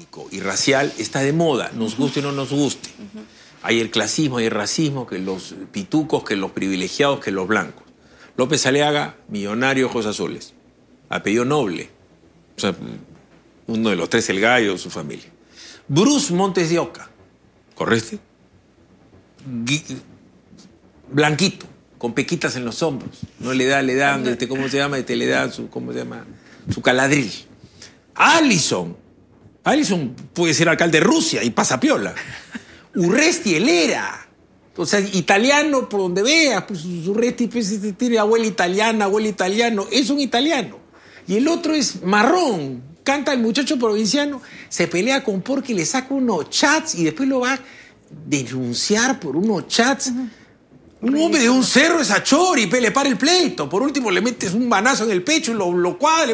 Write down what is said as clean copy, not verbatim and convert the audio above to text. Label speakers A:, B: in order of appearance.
A: político y racial está de moda, nos guste o no nos guste. Hay el clasismo, hay el racismo, que los pitucos, que los privilegiados, que los blancos. López Aliaga, millonario, ojos azules. Apellido noble. O sea, uno de los tres, el gallo de su familia. Bruce Montes de Oca, ¿correcto? Blanquito, con pequitas en los hombros. No le dan, ¿cómo se llama? Le dan su, ¿cómo se llama? Su caladril. Allison puede ser alcalde de Rusia y pasa piola. Urresti Helera. O sea, italiano por donde veas. Pues Urresti pues, tiene abuelo italiano. Es un italiano. Y el otro es marrón. Canta el muchacho provinciano, se pelea con Porque, le saca unos chats y después lo va a denunciar por unos chats. Un hombre de un cerro es Achori, le para el pleito. Por último le metes un manazo en el pecho y lo cuadra.